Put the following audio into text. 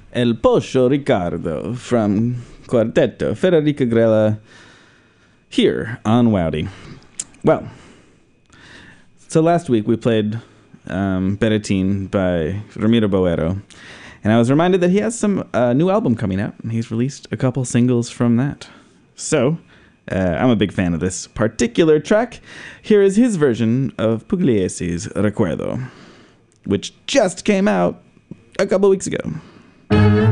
El Pollo Ricardo from Quartetto Federica Grella here on Wowdy. Well, so last week we played Beretin by Ramiro Boero, and I was reminded that he has some new album coming out, and he's released a couple singles from that. So, I'm a big fan of this particular track. Here is his version of Pugliesi's Recuerdo, which just came out a couple weeks ago.